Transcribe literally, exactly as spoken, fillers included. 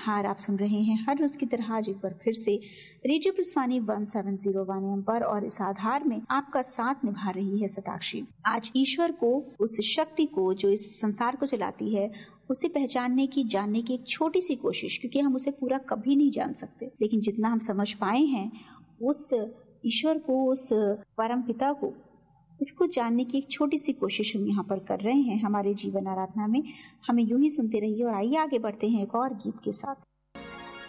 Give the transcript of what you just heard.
आधार आप सुन रहे हैं हर रोज की तरह आज एक बार फिर से radio प्रस्वानी one seven zero one M पर, और इस आधार में आपका साथ निभा रही है सताक्षी। आज ईश्वर को, उस शक्ति को जो इस संसार को चलाती है, उसे पहचानने की, जानने की एक छोटी सी कोशिश, क्योंकि हम उसे पूरा कभी नहीं जान सकते, लेकिन जितना हम समझ पाए हैं उस ईश्वर को, उस परम पिता को, इसको जानने की एक छोटी सी कोशिश हम यहाँ पर कर रहे हैं हमारे जीवन आराधना में। हमें यूं ही सुनते रहिए और आइए आगे बढ़ते हैं एक और गीत के साथ।